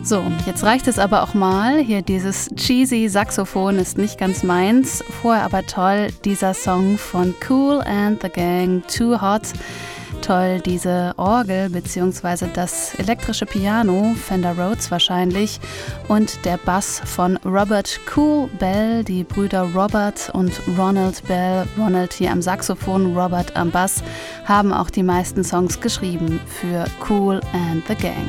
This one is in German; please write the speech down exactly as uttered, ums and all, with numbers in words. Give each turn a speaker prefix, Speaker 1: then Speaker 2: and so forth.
Speaker 1: So, jetzt reicht es aber auch mal. Hier dieses cheesy Saxophon ist nicht ganz meins. Vorher aber toll, dieser Song von Kool and the Gang, Too Hot. Toll, diese Orgel bzw. das elektrische Piano, Fender Rhodes wahrscheinlich, und der Bass von Robert Kool Bell, die Brüder Robert und Ronald Bell, Ronald hier am Saxophon, Robert am Bass, haben auch die meisten Songs geschrieben für Kool and the Gang.